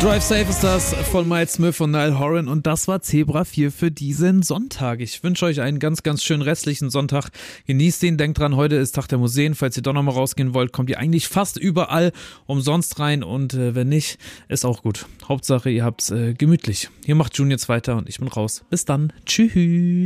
Drive Safe ist das von Miles Smith und Niall Horan und das war Zebra 4 für diesen Sonntag. Ich wünsche euch einen ganz, ganz schönen restlichen Sonntag. Genießt ihn, denkt dran, heute ist Tag der Museen. Falls ihr doch nochmal rausgehen wollt, kommt ihr eigentlich fast überall umsonst rein und wenn nicht, ist auch gut. Hauptsache, ihr habt's gemütlich. Hier macht June jetzt weiter und ich bin raus. Bis dann. Tschüss.